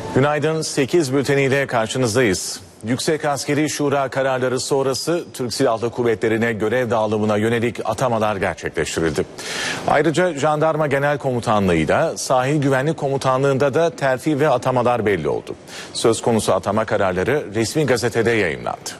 Günaydın, 8 bülteniyle karşınızdayız. Yüksek Askeri Şura kararları sonrası Türk Silahlı Kuvvetleri'ne görev dağılımına yönelik atamalar gerçekleştirildi. Ayrıca Jandarma Genel Komutanlığı'yla Sahil Güvenlik Komutanlığı'nda da terfi ve atamalar belli oldu. Söz konusu atama kararları resmi gazetede yayımlandı.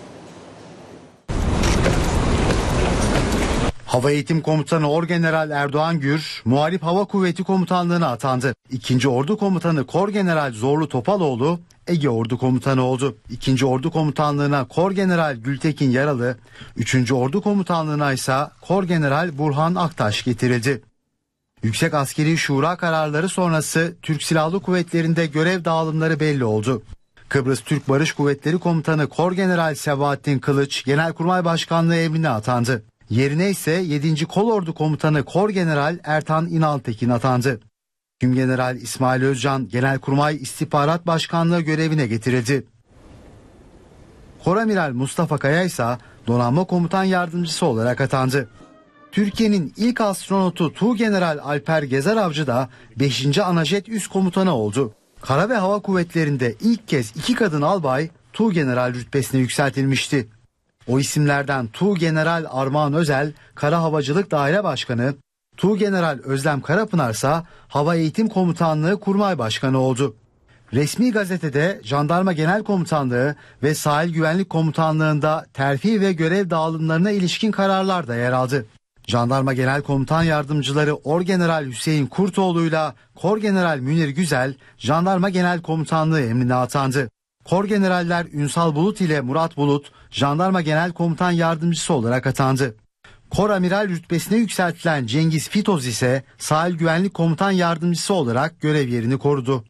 Hava Eğitim Komutanı Orgeneral Erdoğan Gür, Muharip Hava Kuvveti Komutanlığı'na atandı. 2. Ordu Komutanı Korgeneral Zorlu Topaloğlu, Ege Ordu Komutanı oldu. 2. Ordu Komutanlığı'na Korgeneral Gültekin Yaralı, 3. Ordu Komutanlığı'na ise Korgeneral Burhan Aktaş getirildi. Yüksek Askeri Şura kararları sonrası Türk Silahlı Kuvvetleri'nde görev dağılımları belli oldu. Kıbrıs Türk Barış Kuvvetleri Komutanı Korgeneral Sebahattin Kılıç, Genelkurmay Başkanlığı emrine atandı. Yerine ise 7. Kolordu Komutanı Korgeneral Ertan İnaltekin atandı. Tümgeneral İsmail Özcan Genelkurmay İstihbarat Başkanlığı görevine getirildi. Koramiral Mustafa Kaya ise Donanma Komutan Yardımcısı olarak atandı. Türkiye'nin ilk astronotu Tuğgeneral Alper Gezer Avcı da 5. Anajet Üst Komutanı oldu. Kara ve Hava Kuvvetleri'nde ilk kez 2 kadın albay Tuğgeneral rütbesine yükseltilmişti. O isimlerden Tuğgeneral Armağan Özel, Kara Havacılık Daire Başkanı, Tuğgeneral Özlem Karapınar ise Hava Eğitim Komutanlığı Kurmay Başkanı oldu. Resmi gazetede Jandarma Genel Komutanlığı ve Sahil Güvenlik Komutanlığı'nda terfi ve görev dağılımlarına ilişkin kararlar da yer aldı. Jandarma Genel Komutan Yardımcıları Orgeneral Hüseyin Kurtoğlu'yla Korgeneral Münir Güzel, Jandarma Genel Komutanlığı emrine atandı. Korgeneraller Ünsal Bulut ile Murat Bulut, Jandarma Genel Komutan Yardımcısı olarak atandı. Koramiral rütbesine yükseltilen Cengiz Fitoz ise Sahil Güvenlik Komutan Yardımcısı olarak görev yerini korudu.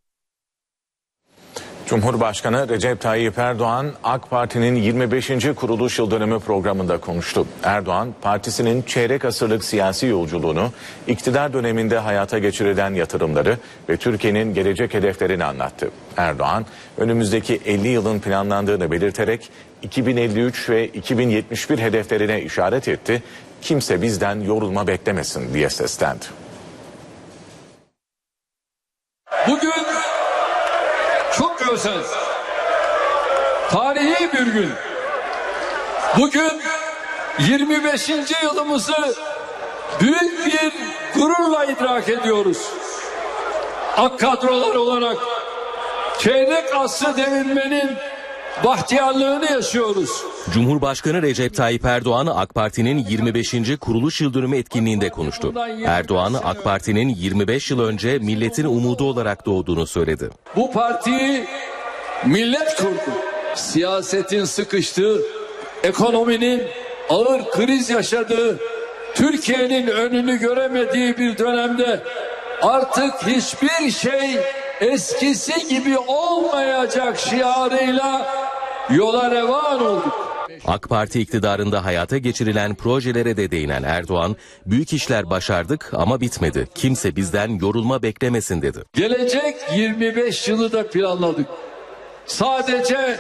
Cumhurbaşkanı Recep Tayyip Erdoğan, AK Parti'nin 25. kuruluş yıl dönümü programında konuştu. Erdoğan, partisinin çeyrek asırlık siyasi yolculuğunu, iktidar döneminde hayata geçirilen yatırımları ve Türkiye'nin gelecek hedeflerini anlattı. Erdoğan, önümüzdeki 50 yılın planlandığını belirterek 2053 ve 2071 hedeflerine işaret etti. Kimse bizden yorulma beklemesin diye seslendi. Bugün çok özel, tarihi bir gün. Bugün 25. yılımızı büyük bir gururla idrak ediyoruz. AK kadrolar olarak çeyrek asrı devirmenin bahtiyarlığını yaşıyoruz. Cumhurbaşkanı Recep Tayyip Erdoğan AK Parti'nin 25. kuruluş yıldönümü etkinliğinde konuştu. Erdoğan AK Parti'nin 25 yıl önce milletin umudu olarak doğduğunu söyledi. Bu partiyi millet kurdu. Siyasetin sıkıştığı, ekonominin ağır kriz yaşadığı, Türkiye'nin önünü göremediği bir dönemde artık hiçbir şey eskisi gibi olmayacak şiarıyla yola revan olduk. AK Parti iktidarında hayata geçirilen projelere de değinen Erdoğan, büyük işler başardık ama bitmedi. Kimse bizden yorulma beklemesin dedi. Gelecek 25 yılı da planladık. Sadece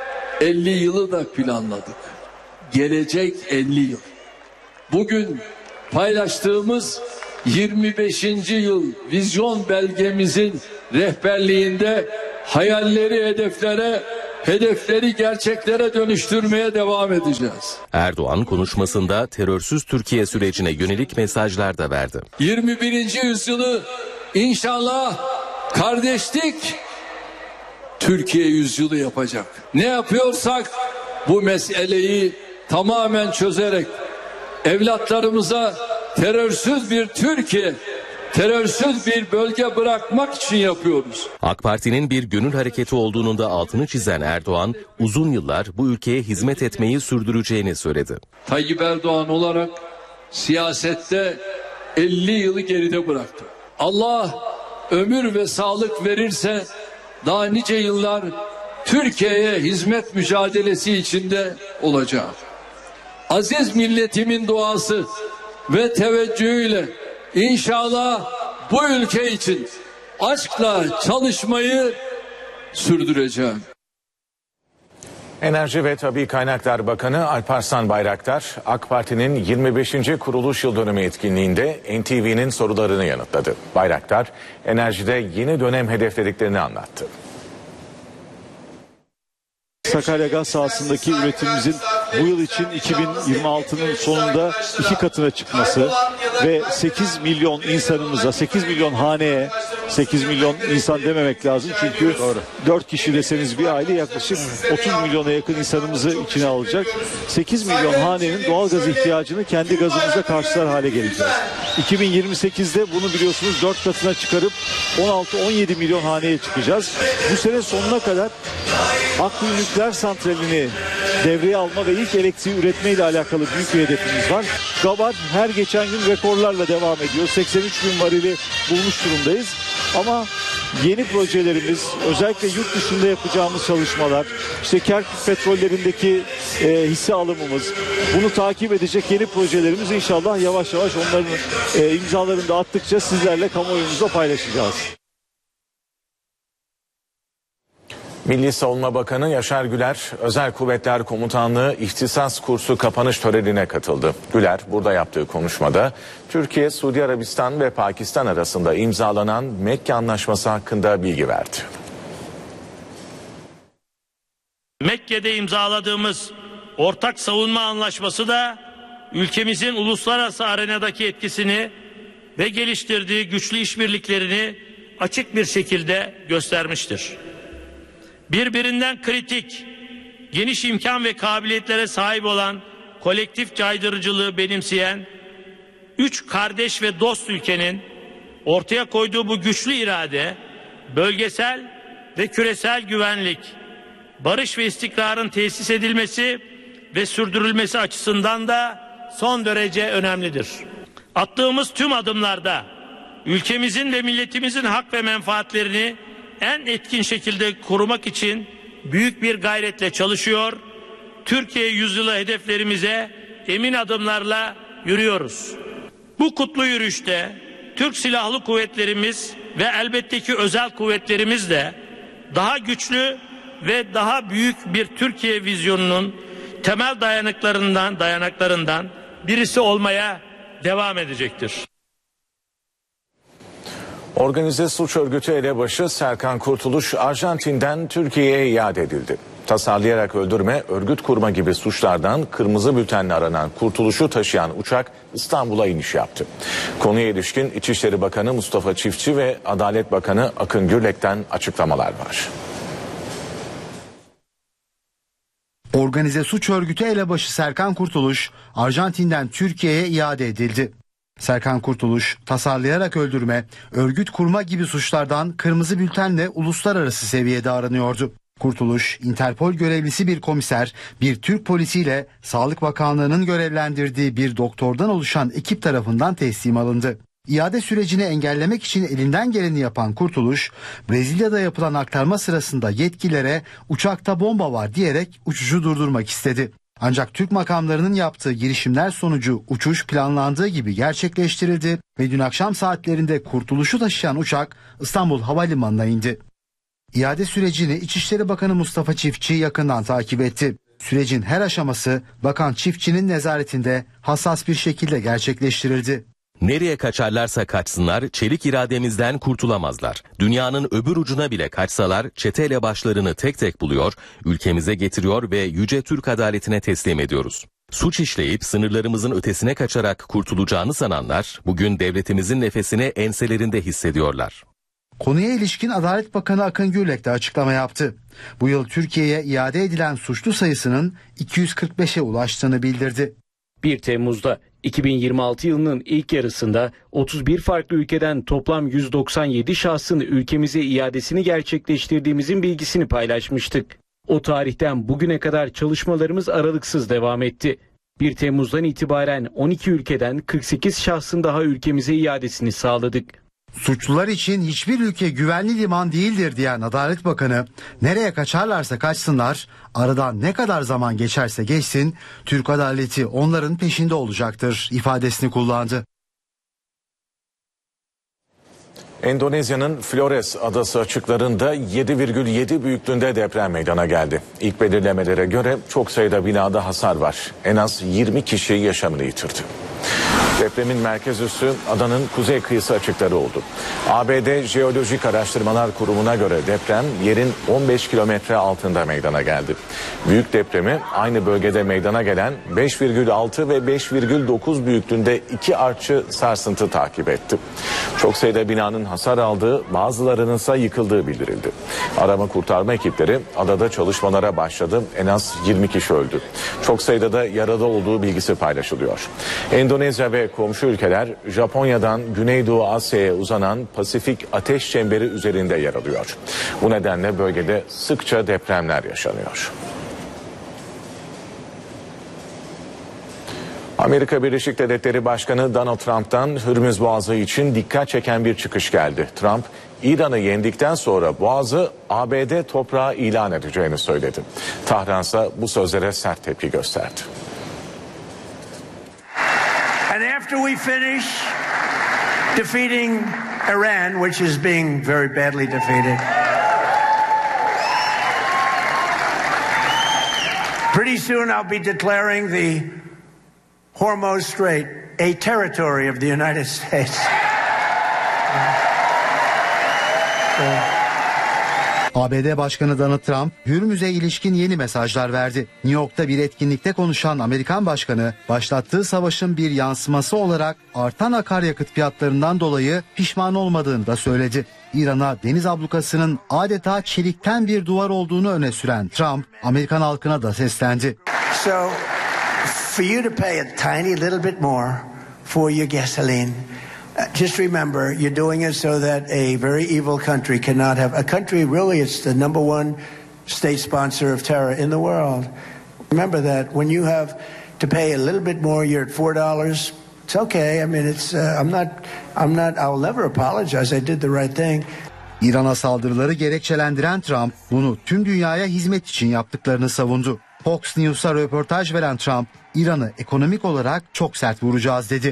50 yılı da planladık. Gelecek 50 yıl. Bugün paylaştığımız 25. yıl vizyon belgemizin rehberliğinde hayalleri hedefleri gerçeklere dönüştürmeye devam edeceğiz. Erdoğan konuşmasında terörsüz Türkiye sürecine yönelik mesajlar da verdi. 21. yüzyılı inşallah kardeşlik Türkiye yüzyılı yapacak. Ne yapıyorsak bu meseleyi tamamen çözerek evlatlarımıza terörsüz bir Türkiye, terörsüz bir bölge bırakmak için yapıyoruz. AK Parti'nin bir gönül hareketi olduğunun da altını çizen Erdoğan, uzun yıllar bu ülkeye hizmet etmeyi sürdüreceğini söyledi. Tayyip Erdoğan olarak siyasette 50 yılı geride bıraktı. Allah ömür ve sağlık verirse daha nice yıllar Türkiye'ye hizmet mücadelesi içinde olacağım. Aziz milletimin duası ve teveccühüyle İnşallah bu ülke için aşkla çalışmayı sürdüreceğim. Enerji ve Tabii Kaynaklar Bakanı Alparslan Bayraktar, AK Parti'nin 25. kuruluş yıl dönümü etkinliğinde NTV'nin sorularını yanıtladı. Bayraktar, enerjide yeni dönem hedeflediklerini anlattı. Sakarya gaz sahasındaki üretimimizin bu yıl için 2026'nın sonunda 2 katına çıkması ve 8 milyon insanımıza, 8 milyon haneye, 8 milyon insan dememek lazım çünkü 4 kişi deseniz bir aile yaklaşık 30 milyona yakın insanımızı içine alacak. 8 milyon hanenin doğalgaz ihtiyacını kendi gazımızla karşılar hale geleceğiz. 2028'de bunu biliyorsunuz 4 katına çıkarıp 16-17 milyon haneye çıkacağız. Bu sene sonuna kadar Akkuyu Nükleer Santrali'ni devreye alma ve ilk elektriği üretme ile alakalı büyük bir hedefimiz var. Gabar her geçen gün rekorlarla devam ediyor. 83 bin varili bulmuş durumdayız. Ama yeni projelerimiz, özellikle yurt dışında yapacağımız çalışmalar, işte Kerkük petrollerindeki hisse alımımız, bunu takip edecek yeni projelerimiz inşallah yavaş yavaş onların imzalarını da attıkça sizlerle kamuoyumuzda paylaşacağız. Milli Savunma Bakanı Yaşar Güler, Özel Kuvvetler Komutanlığı İhtisas Kursu kapanış törenine katıldı. Güler burada yaptığı konuşmada Türkiye, Suudi Arabistan ve Pakistan arasında imzalanan Mekke Anlaşması hakkında bilgi verdi. Mekke'de imzaladığımız ortak savunma anlaşması da ülkemizin uluslararası arenadaki etkisini ve geliştirdiği güçlü işbirliklerini açık bir şekilde göstermiştir. Birbirinden kritik, geniş imkan ve kabiliyetlere sahip olan kolektif caydırıcılığı benimseyen 3 kardeş ve dost ülkenin ortaya koyduğu bu güçlü irade, bölgesel ve küresel güvenlik, barış ve istikrarın tesis edilmesi ve sürdürülmesi açısından da son derece önemlidir. Attığımız tüm adımlarda ülkemizin ve milletimizin hak ve menfaatlerini en etkin şekilde korumak için büyük bir gayretle çalışıyor. Türkiye yüzyılı hedeflerimize emin adımlarla yürüyoruz. Bu kutlu yürüyüşte Türk Silahlı Kuvvetlerimiz ve elbette ki özel kuvvetlerimiz de daha güçlü ve daha büyük bir Türkiye vizyonunun temel dayanaklarından birisi olmaya devam edecektir. Organize suç örgütü elebaşı Serkan Kurtuluş Arjantin'den Türkiye'ye iade edildi. Tasarlayarak öldürme, örgüt kurma gibi suçlardan kırmızı bültenle aranan Kurtuluş'u taşıyan uçak İstanbul'a iniş yaptı. Konuya ilişkin İçişleri Bakanı Mustafa Çiftçi ve Adalet Bakanı Akın Gürlek'ten açıklamalar var. Organize suç örgütü elebaşı Serkan Kurtuluş Arjantin'den Türkiye'ye iade edildi. Serkan Kurtuluş, tasarlayarak öldürme, örgüt kurma gibi suçlardan kırmızı bültenle uluslararası seviyede aranıyordu. Kurtuluş, Interpol görevlisi bir komiser, bir Türk polisiyle Sağlık Bakanlığı'nın görevlendirdiği bir doktordan oluşan ekip tarafından teslim alındı. İade sürecini engellemek için elinden geleni yapan Kurtuluş, Brezilya'da yapılan aktarma sırasında yetkililere uçakta bomba var diyerek uçuşu durdurmak istedi. Ancak Türk makamlarının yaptığı girişimler sonucu uçuş planlandığı gibi gerçekleştirildi ve dün akşam saatlerinde Kurtuluş'u taşıyan uçak İstanbul Havalimanı'na indi. İade sürecini İçişleri Bakanı Mustafa Çiftçi yakından takip etti. Sürecin her aşaması Bakan Çiftçi'nin nezaretinde hassas bir şekilde gerçekleştirildi. Nereye kaçarlarsa kaçsınlar, çelik irademizden kurtulamazlar. Dünyanın öbür ucuna bile kaçsalar çete elebaşlarını tek tek buluyor, ülkemize getiriyor ve yüce Türk adaletine teslim ediyoruz. Suç işleyip sınırlarımızın ötesine kaçarak kurtulacağını sananlar bugün devletimizin nefesini enselerinde hissediyorlar. Konuya ilişkin Adalet Bakanı Akın Gürlek de açıklama yaptı. Bu yıl Türkiye'ye iade edilen suçlu sayısının 245'e ulaştığını bildirdi. 1 Temmuz'da 2026 yılının ilk yarısında 31 farklı ülkeden toplam 197 şahsın ülkemize iadesini gerçekleştirdiğimizin bilgisini paylaşmıştık. O tarihten bugüne kadar çalışmalarımız aralıksız devam etti. 1 Temmuz'dan itibaren 12 ülkeden 48 şahsın daha ülkemize iadesini sağladık. Suçlular için hiçbir ülke güvenli liman değildir diyen Adalet Bakanı, nereye kaçarlarsa kaçsınlar, aradan ne kadar zaman geçerse geçsin, Türk adaleti onların peşinde olacaktır ifadesini kullandı. Endonezya'nın Flores adası açıklarında 7,7 büyüklüğünde deprem meydana geldi. İlk belirlemelere göre çok sayıda binada hasar var. En az 20 kişi yaşamını yitirdi. Depremin merkez üssü adanın kuzey kıyısı açıkları oldu. ABD Jeolojik Araştırmalar Kurumu'na göre deprem yerin 15 kilometre altında meydana geldi. Büyük depremi aynı bölgede meydana gelen 5,6 ve 5,9 büyüklüğünde iki artçı sarsıntı takip etti. Çok sayıda binanın hasar aldığı, bazılarının ise yıkıldığı bildirildi. Arama kurtarma ekipleri adada çalışmalara başladı. En az 20 kişi öldü. Çok sayıda da yaralı olduğu bilgisi paylaşılıyor. Endonezya ve komşu ülkeler Japonya'dan Güneydoğu Asya'ya uzanan Pasifik ateş çemberi üzerinde yer alıyor. Bu nedenle bölgede sıkça depremler yaşanıyor. Amerika Birleşik Devletleri Başkanı Donald Trump'tan Hürmüz Boğazı için dikkat çeken bir çıkış geldi. Trump, İran'ı yendikten sonra Boğazı ABD toprağı ilan edeceğini söyledi. Tahran ise bu sözlere sert tepki gösterdi. And after we finish defeating Iran, which is being very badly defeated, pretty soon I'll be declaring the Hormuz Strait a territory of the United States. ABD Başkanı Donald Trump, Hürmüz'e ilişkin yeni mesajlar verdi. New York'ta bir etkinlikte konuşan Amerikan Başkanı, başlattığı savaşın bir yansıması olarak artan akaryakıt fiyatlarından dolayı pişman olmadığını da söyledi. İran'a deniz ablukasının adeta çelikten bir duvar olduğunu öne süren Trump, Amerikan halkına da seslendi. So, for you to pay a tiny little bit more for your gasoline, just remember, you're doing it so that a very evil country cannot have a country. Really, it's the number one state sponsor of terror in the world. Remember that when you have to pay a little bit more, you're at $4. It's okay. I mean, it's. I'm not. I'll never apologize. I did the right thing. İran'a saldırıları gerekçelendiren Trump, bunu tüm dünyaya hizmet için yaptıklarını savundu. Fox News'a röportaj veren Trump, İran'ı ekonomik olarak çok sert vuracağız dedi.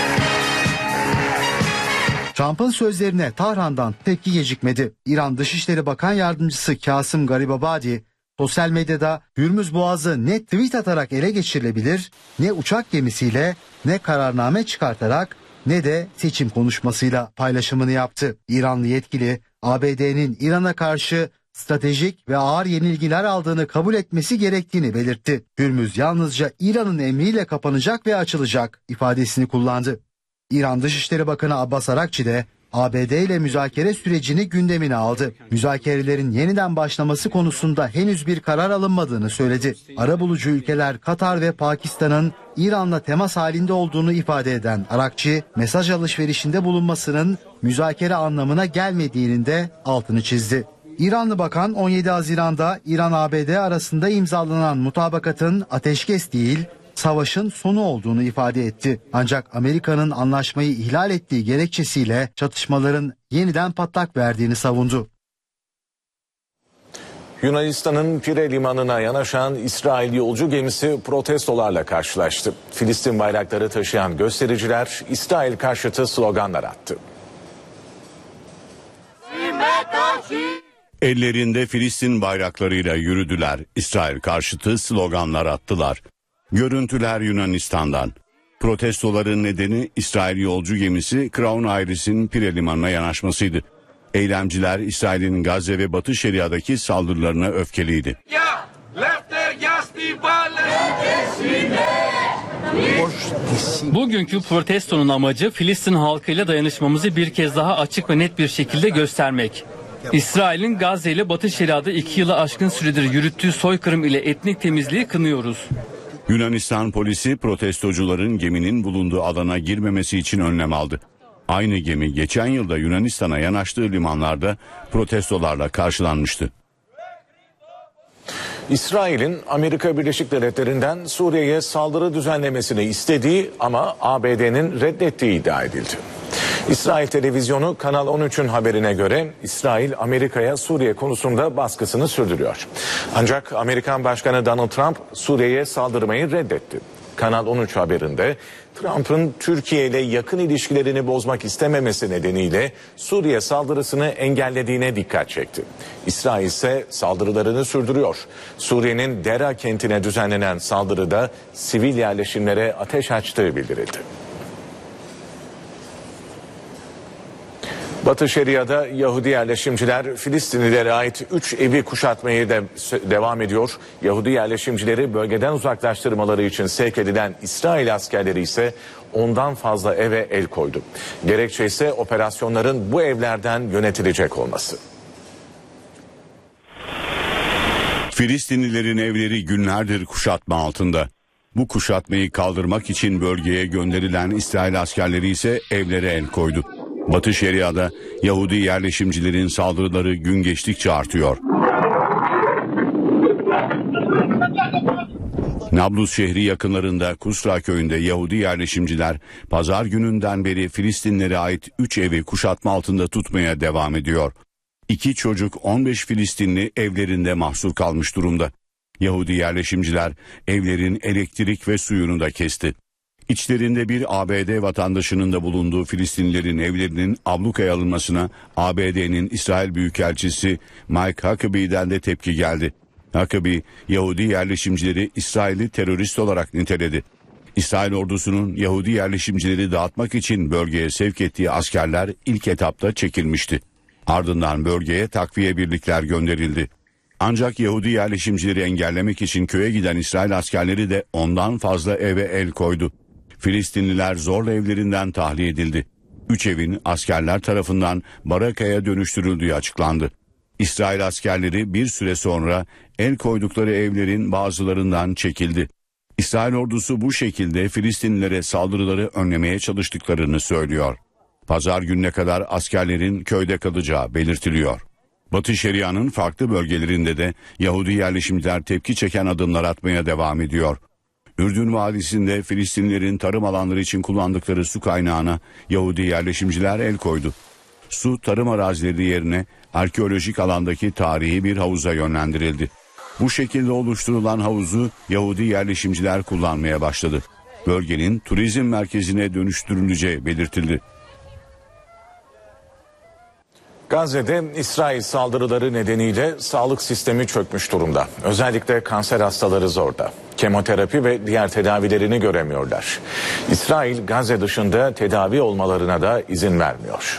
Trump'ın sözlerine Tahran'dan tepki gecikmedi. İran Dışişleri Bakan Yardımcısı Kasım Garibabadi, sosyal medyada Hürmüz Boğazı ne tweet atarak ele geçirilebilir, ne uçak gemisiyle, ne kararname çıkartarak, ne de seçim konuşmasıyla paylaşımını yaptı. İranlı yetkili, ABD'nin İran'a karşı stratejik ve ağır yenilgiler aldığını kabul etmesi gerektiğini belirtti. Hürmüz yalnızca İran'ın emriyle kapanacak ve açılacak ifadesini kullandı. İran Dışişleri Bakanı Abbas Arakçi de ABD ile müzakere sürecini gündemine aldı. Müzakerelerin yeniden başlaması konusunda henüz bir karar alınmadığını söyledi. Arabulucu ülkeler Katar ve Pakistan'ın İran'la temas halinde olduğunu ifade eden Arakçi, mesaj alışverişinde bulunmasının müzakere anlamına gelmediğinin de altını çizdi. İranlı bakan 17 Haziran'da İran-ABD arasında imzalanan mutabakatın ateşkes değil, savaşın sonu olduğunu ifade etti. Ancak Amerika'nın anlaşmayı ihlal ettiği gerekçesiyle çatışmaların yeniden patlak verdiğini savundu. Yunanistan'ın Pire limanına yanaşan İsrail yolcu gemisi protestolarla karşılaştı. Filistin bayrakları taşıyan göstericiler İsrail karşıtı sloganlar attı. Ellerinde Filistin bayraklarıyla yürüdüler. İsrail karşıtı sloganlar attılar. Görüntüler Yunanistan'dan. Protestoların nedeni İsrail yolcu gemisi Crown Iris'in Pire limanına yanaşmasıydı. Eylemciler İsrail'in Gazze ve Batı Şeria'daki saldırılarına öfkeliydi. Bugünkü protestonun amacı Filistin halkıyla dayanışmamızı bir kez daha açık ve net bir şekilde göstermek. İsrail'in Gazze ile Batı Şeria'da 2 yılı aşkın süredir yürüttüğü soykırım ile etnik temizliği kınıyoruz. Yunanistan polisi protestocuların geminin bulunduğu alana girmemesi için önlem aldı. Aynı gemi geçen yılda Yunanistan'a yanaştığı limanlarda protestolarla karşılanmıştı. İsrail'in Amerika Birleşik Devletleri'nden Suriye'ye saldırı düzenlemesini istediği ama ABD'nin reddettiği iddia edildi. İsrail televizyonu Kanal 13'ün haberine göre İsrail Amerika'ya Suriye konusunda baskısını sürdürüyor. Ancak Amerikan Başkanı Donald Trump Suriye'ye saldırmayı reddetti. Kanal 13 haberinde Trump'ın Türkiye ile yakın ilişkilerini bozmak istememesi nedeniyle Suriye saldırısını engellediğine dikkat çekti. İsrail ise saldırılarını sürdürüyor. Suriye'nin Dera kentine düzenlenen saldırıda sivil yerleşimlere ateş açtığı bildirildi. Batı Şeria'da Yahudi yerleşimciler Filistinlilere ait 3 evi kuşatmaya devam ediyor. Yahudi yerleşimcileri bölgeden uzaklaştırmaları için sevk edilen İsrail askerleri ise ondan fazla eve el koydu. Gerekçe ise operasyonların bu evlerden yönetilecek olması. Filistinlilerin evleri günlerdir kuşatma altında. Bu kuşatmayı kaldırmak için bölgeye gönderilen İsrail askerleri ise evlere el koydu. Batı Şeria'da Yahudi yerleşimcilerin saldırıları gün geçtikçe artıyor. Nablus şehri yakınlarında Kusra köyünde Yahudi yerleşimciler pazar gününden beri Filistinlilere ait 3 evi kuşatma altında tutmaya devam ediyor. 2 çocuk 15 Filistinli evlerinde mahsur kalmış durumda. Yahudi yerleşimciler evlerin elektrik ve suyunu da kesti. İçlerinde bir ABD vatandaşının da bulunduğu Filistinlilerin evlerinin ablukaya alınmasına ABD'nin İsrail Büyükelçisi Mike Huckabee'den de tepki geldi. Huckabee, Yahudi yerleşimcileri İsrail'i terörist olarak niteledi. İsrail ordusunun Yahudi yerleşimcileri dağıtmak için bölgeye sevk ettiği askerler ilk etapta çekilmişti. Ardından bölgeye takviye birlikler gönderildi. Ancak Yahudi yerleşimcileri engellemek için köye giden İsrail askerleri de ondan fazla eve el koydu. Filistinliler zorla evlerinden tahliye edildi. 3 evin askerler tarafından barakaya dönüştürüldüğü açıklandı. İsrail askerleri bir süre sonra el koydukları evlerin bazılarından çekildi. İsrail ordusu bu şekilde Filistinlilere saldırıları önlemeye çalıştıklarını söylüyor. Pazar gününe kadar askerlerin köyde kalacağı belirtiliyor. Batı Şeria'nın farklı bölgelerinde de Yahudi yerleşimciler tepki çeken adımlar atmaya devam ediyor. Ürdün Vadisi'nde Filistinlilerin tarım alanları için kullandıkları su kaynağına Yahudi yerleşimciler el koydu. Su tarım arazileri yerine arkeolojik alandaki tarihi bir havuza yönlendirildi. Bu şekilde oluşturulan havuzu Yahudi yerleşimciler kullanmaya başladı. Bölgenin turizm merkezine dönüştürüleceği belirtildi. Gazze'de İsrail saldırıları nedeniyle sağlık sistemi çökmüş durumda. Özellikle kanser hastaları zorda. Kemoterapi ve diğer tedavilerini göremiyorlar. İsrail Gazze dışında tedavi olmalarına da izin vermiyor.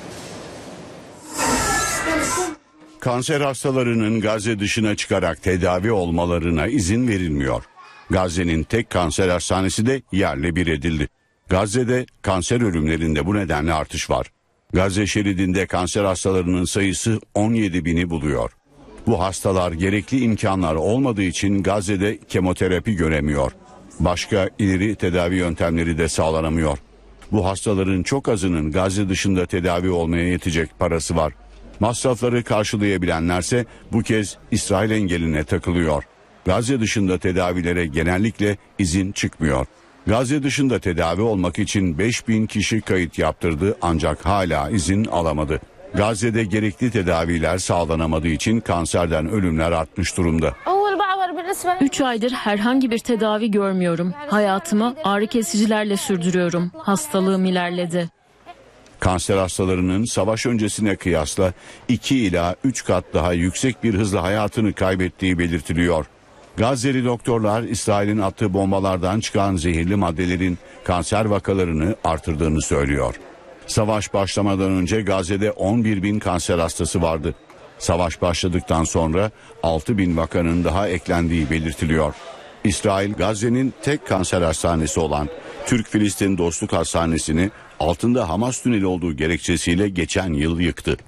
Kanser hastalarının Gazze dışına çıkarak tedavi olmalarına izin verilmiyor. Gazze'nin tek kanser hastanesi de yerle bir edildi. Gazze'de kanser ölümlerinde bu nedenle artış var. Gazze şeridinde kanser hastalarının sayısı 17.000'i buluyor. Bu hastalar gerekli imkanlar olmadığı için Gazze'de kemoterapi göremiyor. Başka ileri tedavi yöntemleri de sağlanamıyor. Bu hastaların çok azının Gazze dışında tedavi olmaya yetecek parası var. Masrafları karşılayabilenlerse bu kez İsrail engeline takılıyor. Gazze dışında tedavilere genellikle izin çıkmıyor. Gazze dışında tedavi olmak için 5.000 kişi kayıt yaptırdı ancak hala izin alamadı. Gazze'de gerekli tedaviler sağlanamadığı için kanserden ölümler artmış durumda. 3 aydır herhangi bir tedavi görmüyorum. Hayatımı ağrı kesicilerle sürdürüyorum. Hastalığım ilerledi. Kanser hastalarının savaş öncesine kıyasla 2 ila 3 kat daha yüksek bir hızla hayatını kaybettiği belirtiliyor. Gazze'li doktorlar İsrail'in attığı bombalardan çıkan zehirli maddelerin kanser vakalarını artırdığını söylüyor. Savaş başlamadan önce Gazze'de 11.000 kanser hastası vardı. Savaş başladıktan sonra 6.000 vakanın daha eklendiği belirtiliyor. İsrail, Gazze'nin tek kanser hastanesi olan Türk-Filistin Dostluk Hastanesi'ni altında Hamas tüneli olduğu gerekçesiyle geçen yıl yıktı.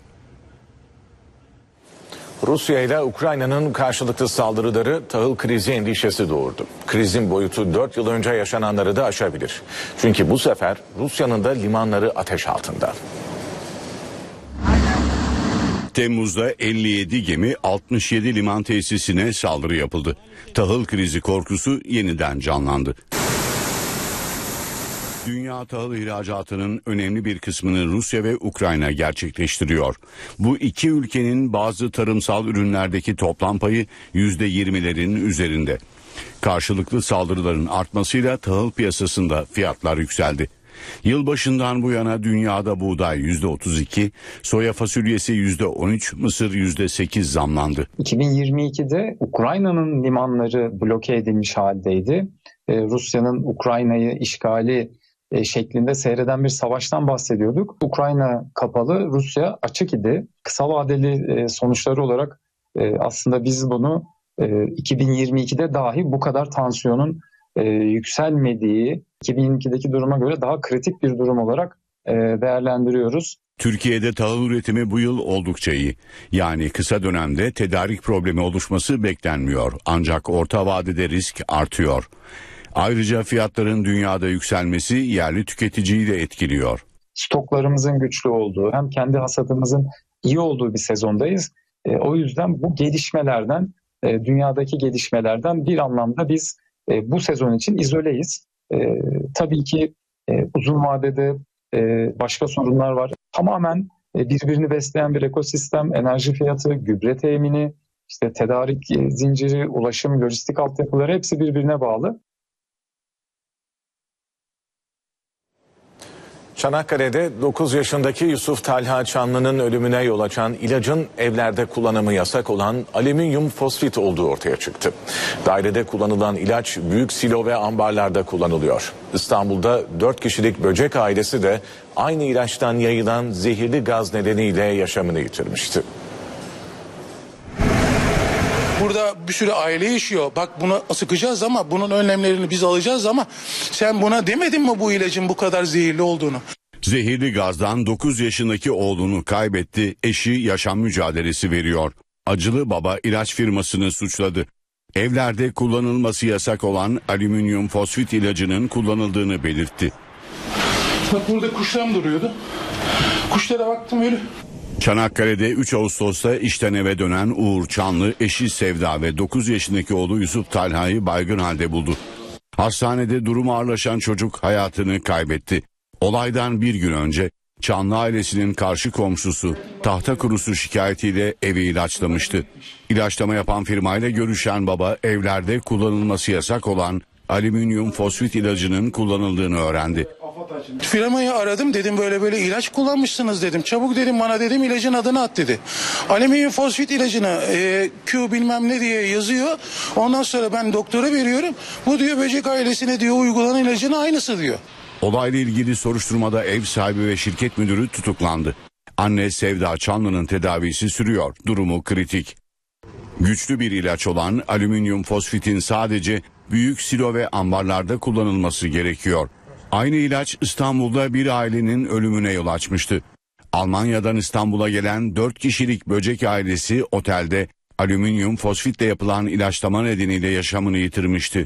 Rusya ile Ukrayna'nın karşılıklı saldırıları tahıl krizi endişesi doğurdu. Krizin boyutu 4 yıl önce yaşananları da aşabilir. Çünkü bu sefer Rusya'nın da limanları ateş altında. Temmuz'da 57 gemi 67 liman tesisine saldırı yapıldı. Tahıl krizi korkusu yeniden canlandı. Dünya tahıl ihracatının önemli bir kısmını Rusya ve Ukrayna gerçekleştiriyor. Bu iki ülkenin bazı tarımsal ürünlerdeki toplam payı %20'lerin üzerinde. Karşılıklı saldırıların artmasıyla tahıl piyasasında fiyatlar yükseldi. Yılbaşından bu yana dünyada buğday %32, soya fasulyesi %13, mısır %8 zamlandı. 2022'de Ukrayna'nın limanları bloke edilmiş haldeydi. Rusya'nın Ukrayna'yı işgali şeklinde seyreden bir savaştan bahsediyorduk. Ukrayna kapalı, Rusya açık idi. Kısa vadeli sonuçları olarak aslında biz bunu 2022'de dahi bu kadar tansiyonun yükselmediği, 2022'deki duruma göre daha kritik bir durum olarak değerlendiriyoruz. Türkiye'de tahıl üretimi bu yıl oldukça iyi. Yani kısa dönemde tedarik problemi oluşması beklenmiyor. Ancak orta vadede risk artıyor. Ayrıca fiyatların dünyada yükselmesi yerli tüketiciyi de etkiliyor. Stoklarımızın güçlü olduğu, hem kendi hasadımızın iyi olduğu bir sezondayız. O yüzden bu gelişmelerden, dünyadaki gelişmelerden bir anlamda biz bu sezon için izoleyiz. Tabii ki uzun vadede başka sorunlar var. Tamamen birbirini besleyen bir ekosistem, enerji fiyatı, gübre temini, işte tedarik zinciri, ulaşım, lojistik altyapıları hepsi birbirine bağlı. Çanakkale'de 9 yaşındaki Yusuf Talha Çanlı'nın ölümüne yol açan ilacın evlerde kullanımı yasak olan alüminyum fosfit olduğu ortaya çıktı. Dairede kullanılan ilaç büyük silo ve ambarlarda kullanılıyor. İstanbul'da 4 kişilik böcek ailesi de aynı ilaçtan yayılan zehirli gaz nedeniyle yaşamını yitirmişti. Burada bir sürü aile yaşıyor. Bak bunu sıkacağız ama bunun önlemlerini biz alacağız ama sen buna demedin mi bu ilacın bu kadar zehirli olduğunu? Zehirli gazdan 9 yaşındaki oğlunu kaybetti. Eşi yaşam mücadelesi veriyor. Acılı baba ilaç firmasını suçladı. Evlerde kullanılması yasak olan alüminyum fosfit ilacının kullanıldığını belirtti. Bak burada kuşlarım duruyordu. Kuşlara baktım öyle. Çanakkale'de 3 Ağustos'ta işten eve dönen Uğur Çanlı, eşi Sevda ve 9 yaşındaki oğlu Yusuf Talha'yı baygın halde buldu. Hastanede durumu ağırlaşan çocuk hayatını kaybetti. Olaydan bir gün önce Çanlı ailesinin karşı komşusu Tahtakurusu şikayetiyle evi ilaçlamıştı. İlaçlama yapan firmayla görüşen baba evlerde kullanılması yasak olan alüminyum fosfit ilacının kullanıldığını öğrendi. Firmayı aradım, dedim böyle ilaç kullanmışsınız dedim. Çabuk dedim bana dedim ilacın adını at dedi. Alüminyum fosfit ilacını Q bilmem ne diye yazıyor. Ondan sonra ben doktora veriyorum. Bu diyor böcek ailesine diyor uygulanan ilacın aynısı diyor. Olayla ilgili soruşturmada ev sahibi ve şirket müdürü tutuklandı. Anne Sevda Çanlı'nın tedavisi sürüyor. Durumu kritik. Güçlü bir ilaç olan alüminyum fosfitin sadece büyük silo ve ambarlarda kullanılması gerekiyor. Aynı ilaç İstanbul'da bir ailenin ölümüne yol açmıştı. Almanya'dan İstanbul'a gelen 4 kişilik böcek ailesi otelde alüminyum fosfitle yapılan ilaçlama nedeniyle yaşamını yitirmişti.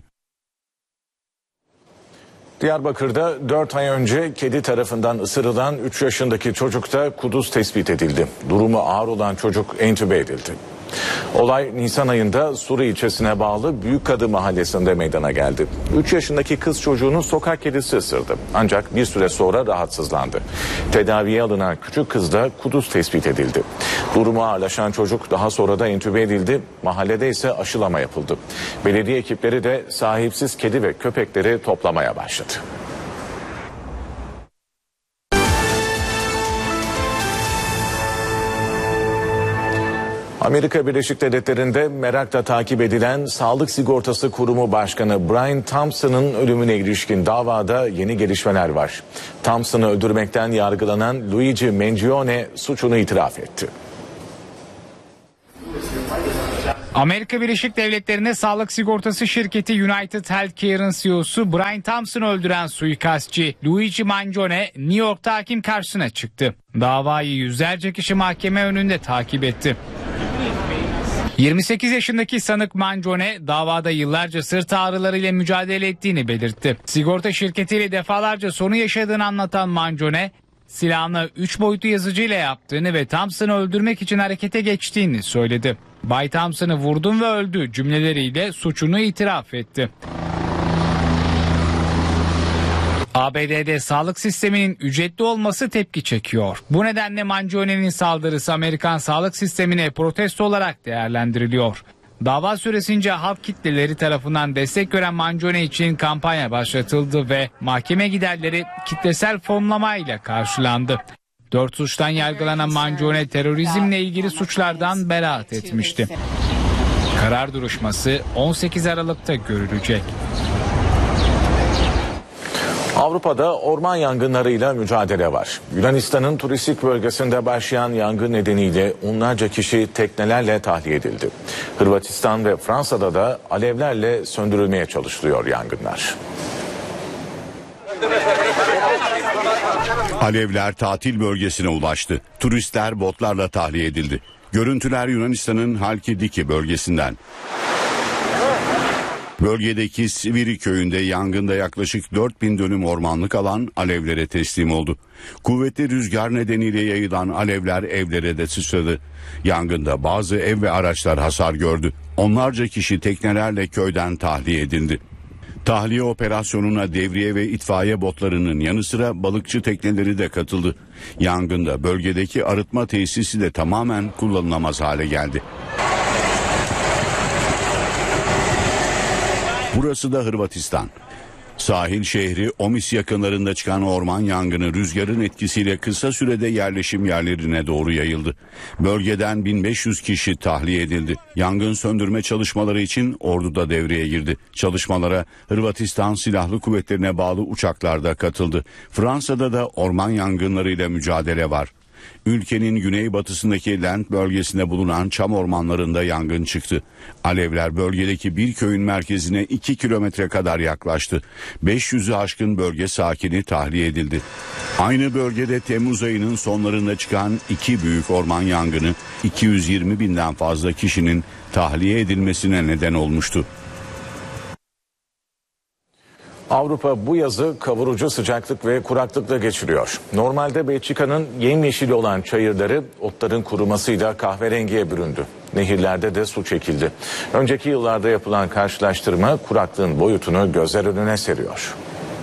Diyarbakır'da 4 ay önce kedi tarafından ısırılan 3 yaşındaki çocukta kuduz tespit edildi. Durumu ağır olan çocuk entübe edildi. Olay Nisan ayında Suri ilçesine bağlı Büyükkadı mahallesinde meydana geldi. 3 yaşındaki kız çocuğunun sokak kedisi ısırdı. Ancak bir süre sonra rahatsızlandı. Tedaviye alınan küçük kızda kuduz tespit edildi. Durumu ağırlaşan çocuk daha sonra da entübe edildi. Mahallede ise aşılama yapıldı. Belediye ekipleri de sahipsiz kedi ve köpekleri toplamaya başladı. Amerika Birleşik Devletleri'nde merakla takip edilen Sağlık Sigortası Kurumu Başkanı Brian Thompson'ın ölümüne ilişkin davada yeni gelişmeler var. Thompson'ı öldürmekten yargılanan Luigi Mangione suçunu itiraf etti. Amerika Birleşik Devletleri'nde sağlık sigortası şirketi United Healthcare'ın CEO'su Brian Thompson'ı öldüren suikastçı Luigi Mangione New York'ta hakim karşısına çıktı. Davayı yüzlerce kişi mahkeme önünde takip etti. 28 yaşındaki sanık Mangione davada yıllarca sırt ağrılarıyla mücadele ettiğini belirtti. Sigorta şirketiyle defalarca sorun yaşadığını anlatan Mangione, silahını 3 boyutlu yazıcıyla yaptığını ve Thompson'ı öldürmek için harekete geçtiğini söyledi. Bay Thompson'ı vurdum ve öldü cümleleriyle suçunu itiraf etti. ABD'de sağlık sisteminin ücretli olması tepki çekiyor. Bu nedenle Mangione'nin saldırısı Amerikan sağlık sistemine protesto olarak değerlendiriliyor. Dava süresince halk kitleleri tarafından destek gören Mangione için kampanya başlatıldı ve mahkeme giderleri kitlesel fonlamayla karşılandı. 4 suçtan yargılanan Mangione terörizmle ilgili suçlardan beraat etmişti. Karar duruşması 18 Aralık'ta görülecek. Avrupa'da orman yangınlarıyla mücadele var. Yunanistan'ın turistik bölgesinde başlayan yangın nedeniyle onlarca kişi teknelerle tahliye edildi. Hırvatistan ve Fransa'da da alevlerle söndürülmeye çalışılıyor yangınlar. Alevler tatil bölgesine ulaştı. Turistler botlarla tahliye edildi. Görüntüler Yunanistan'ın Halkidiki bölgesinden. Bölgedeki Siviri köyünde yangında yaklaşık 4000 dönüm ormanlık alan alevlere teslim oldu. Kuvvetli rüzgar nedeniyle yayılan alevler evlere de sıçradı. Yangında bazı ev ve araçlar hasar gördü. Onlarca kişi teknelerle köyden tahliye edildi. Tahliye operasyonuna devriye ve itfaiye botlarının yanı sıra balıkçı tekneleri de katıldı. Yangında bölgedeki arıtma tesisi de tamamen kullanılamaz hale geldi. Burası da Hırvatistan. Sahil şehri Omis yakınlarında çıkan orman yangını rüzgarın etkisiyle kısa sürede yerleşim yerlerine doğru yayıldı. Bölgeden 1500 kişi tahliye edildi. Yangın söndürme çalışmaları için ordu da devreye girdi. Çalışmalara Hırvatistan Silahlı Kuvvetlerine bağlı uçaklar da katıldı. Fransa'da da orman yangınlarıyla mücadele var. Ülkenin güneybatısındaki Lent bölgesinde bulunan çam ormanlarında yangın çıktı. Alevler bölgedeki bir köyün merkezine 2 kilometre kadar yaklaştı. 500'ü aşkın bölge sakini tahliye edildi. Aynı bölgede Temmuz ayının sonlarında çıkan 2 büyük orman yangını 220 binden fazla kişinin tahliye edilmesine neden olmuştu. Avrupa bu yazı kavurucu sıcaklık ve kuraklıkla geçiriyor. Normalde Belçika'nın yemyeşil olan çayırları otların kurumasıyla kahverengiye büründü. Nehirlerde de su çekildi. Önceki yıllarda yapılan karşılaştırma kuraklığın boyutunu gözler önüne seriyor.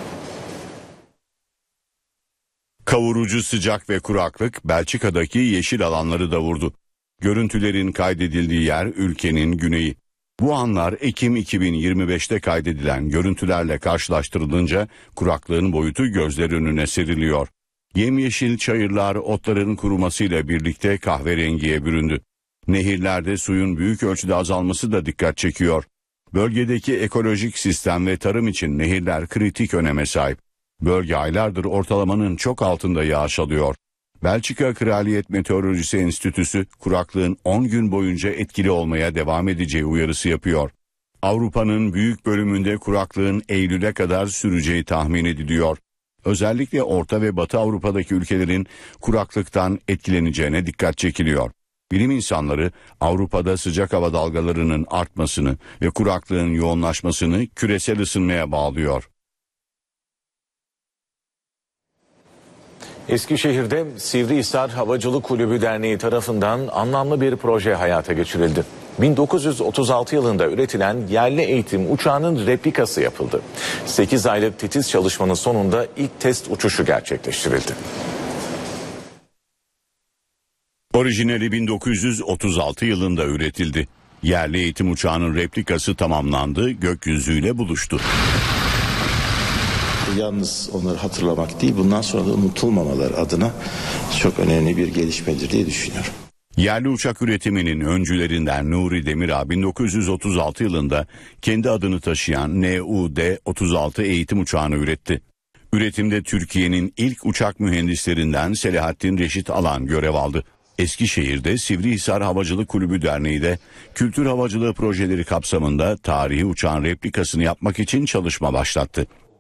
Kavurucu sıcak ve kuraklık Belçika'daki yeşil alanları da vurdu. Görüntülerin kaydedildiği yer ülkenin güneyi. Bu anlar Ekim 2025'te kaydedilen görüntülerle karşılaştırılınca kuraklığın boyutu gözler önüne seriliyor. Yemyeşil çayırlar otların kurumasıyla birlikte kahverengiye büründü. Nehirlerde suyun büyük ölçüde azalması da dikkat çekiyor. Bölgedeki ekolojik sistem ve tarım için nehirler kritik öneme sahip. Bölge aylardır ortalamanın çok altında yağış alıyor. Belçika Kraliyet Meteorolojisi Enstitüsü kuraklığın 10 gün boyunca etkili olmaya devam edeceği uyarısı yapıyor. Avrupa'nın büyük bölümünde kuraklığın Eylül'e kadar süreceği tahmin ediliyor. Özellikle Orta ve Batı Avrupa'daki ülkelerin kuraklıktan etkileneceğine dikkat çekiliyor. Bilim insanları Avrupa'da sıcak hava dalgalarının artmasını ve kuraklığın yoğunlaşmasını küresel ısınmaya bağlıyor. Eskişehir'de Sivrihisar Havacılık Kulübü Derneği tarafından anlamlı bir proje hayata geçirildi. 1936 yılında üretilen yerli eğitim uçağının replikası yapıldı. 8 aylık titiz çalışmanın sonunda ilk test uçuşu gerçekleştirildi. Orijinali 1936 yılında üretildi. Yerli eğitim uçağının replikası tamamlandı, gökyüzüyle buluştu. Yalnız onları hatırlamak değil, bundan sonra da unutulmamaları adına çok önemli bir gelişmedir diye düşünüyorum. Yerli uçak üretiminin öncülerinden Nuri Demirağ 1936 yılında kendi adını taşıyan NUD-36 eğitim uçağını üretti. Üretimde Türkiye'nin ilk uçak mühendislerinden Selahattin Reşit Alan görev aldı. Eskişehir'de Sivrihisar Havacılık Kulübü Derneği de kültür havacılığı projeleri kapsamında tarihi uçağın replikasını yapmak için çalışma başlattı.